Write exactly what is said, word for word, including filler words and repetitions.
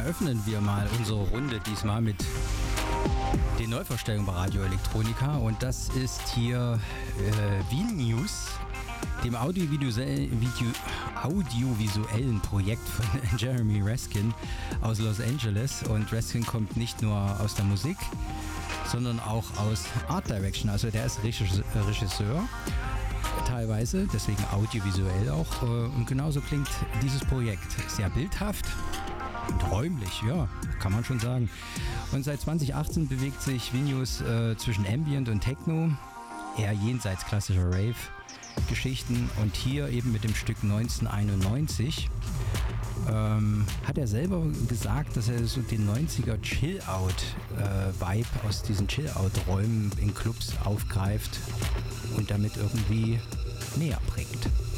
eröffnen wir mal unsere Runde diesmal mit den Neuvorstellungen bei Radio Electronica. Und das ist hier äh, Wien News, dem audiovisuellen, Video, audiovisuellen Projekt von Jeremy Raskin aus Los Angeles. Und Raskin kommt nicht nur aus der Musik, sondern auch aus Art Direction. Also der ist Regisseur teilweise, deswegen audiovisuell auch. Und genauso klingt dieses Projekt. Sehr bildhaft und räumlich, ja, kann man schon sagen. Und seit zwanzig achtzehn bewegt sich Vinus äh, zwischen Ambient und Techno, eher jenseits klassischer Rave-Geschichten. Und hier eben mit dem Stück neunzehnhunderteinundneunzig ähm, hat er selber gesagt, dass er so den neunziger Chill-Out-Vibe äh, aus diesen Chill-Out-Räumen in Clubs aufgreift und damit irgendwie näher bringt.